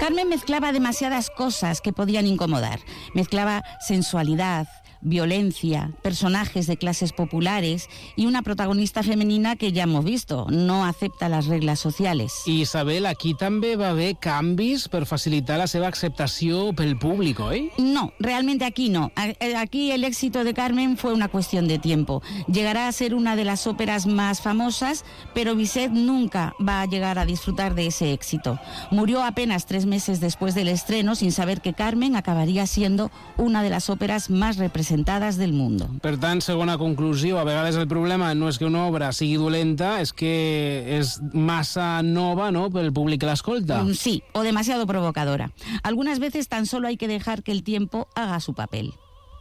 Carmen mezclaba demasiadas cosas que podían incomodar. Mezclaba sensualidad, violencia, personajes de clases populares y una protagonista femenina que ja hemos visto, no acepta les regles socials. I Isabel, aquí també va haver canvis per facilitar la seva acceptació pel públic, oi? No, realmente aquí no. Aquí el éxito de Carmen fue una cuestión de tiempo. Llegará a ser una de las óperas más famosas, pero Bizet nunca va a llegar a disfrutar de ese éxito. Murió apenas 3 meses después del estreno sin saber que Carmen acabaría siendo una de las óperas más representadas del mundo. Per tant, segona conclusió, a vegades el problema no és que una obra sigui dolenta, és que és massa nova, no?, pel públic que l'escolta. Sí, o demasiado provocadora. Algunas veces tan solo hay que dejar que el tiempo haga su papel.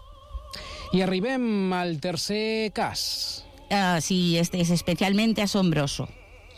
I arribem al tercer cas. Sí, este es especialmente asombroso.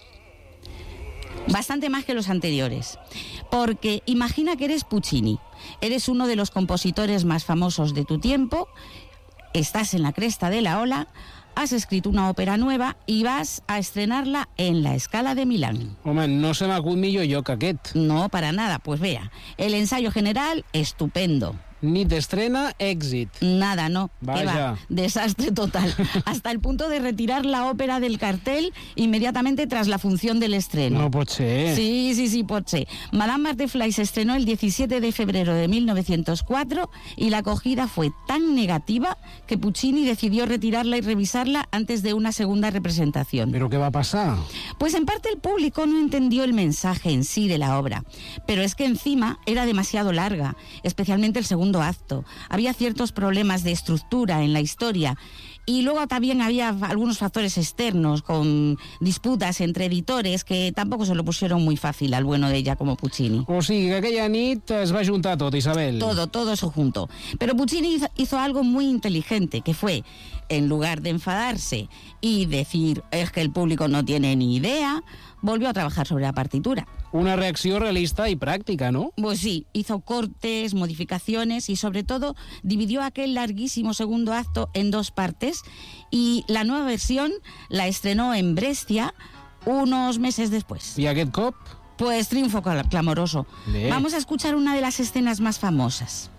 Bastante más que los anteriores. Porque imagina que eres Puccini. Eres uno de los compositores más famosos de tu tiempo, estás en la cresta de la ola, has escrito una ópera nueva i vas a estrenarla en la Scala de Milán. Home, no se m'acut millor lloc aquest. No, para nada. Pues vea, el ensayo general, estupendo. Nit d'estrena, èxit. Nada, no. Vaya. ¿Qué va? Desastre total. Hasta el punto de retirar la ópera del cartel inmediatamente tras la función del estreno. No pot ser. Sí, pot ser. Madame Butterfly se estrenó el 17 de febrero de 1904 y la acogida fue tan negativa que Puccini decidió retirarla y revisarla antes de una segunda representación. ¿Pero qué va a pasar? Pues en parte el público no entendió el mensaje en sí de la obra, pero es que encima era demasiado larga, especialmente el segundo acto. Había ciertos problemas de estructura en la historia y luego también había algunos factores externos con disputas entre editores que tampoco se lo pusieron muy fácil al bueno de Giacomo Puccini. O sigui que aquella nit es va juntar tot, Isabel. Todo eso junto. Pero Puccini hizo algo muy inteligente, que fue, en lugar de enfadarse y decir es que el público no tiene ni idea, volvió a trabajar sobre la partitura. Una reacció realista y práctica, ¿no? Pues sí, hizo cortes, modificaciones y sobre todo dividió aquel larguísimo segundo acto en 2 partes y la nueva versión la estrenó en Brescia unos meses después. ¿Y aquest cop? Pues triunfo clamoroso. Bé. Vamos a escuchar una de las escenas más famosas.